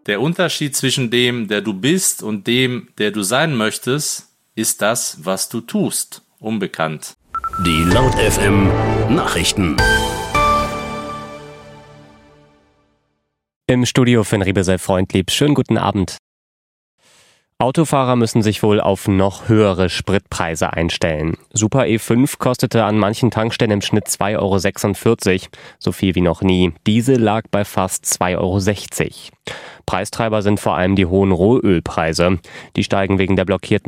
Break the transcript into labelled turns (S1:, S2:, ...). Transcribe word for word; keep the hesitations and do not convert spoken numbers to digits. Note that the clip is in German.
S1: Der Unterschied zwischen dem, der du bist, und dem, der du sein möchtest, ist das, was du tust. Unbekannt.
S2: Die Laut F M Nachrichten.
S3: Im Studio Finn Riebesel Freundlieb. Schönen guten Abend. Autofahrer müssen sich wohl auf noch höhere Spritpreise einstellen. Super E fünf kostete an manchen Tankstellen im Schnitt zwei Euro sechsundvierzig, so viel wie noch nie. Diesel lag bei fast zwei Euro sechzig. Preistreiber sind vor allem die hohen Rohölpreise. Die steigen wegen der blockierten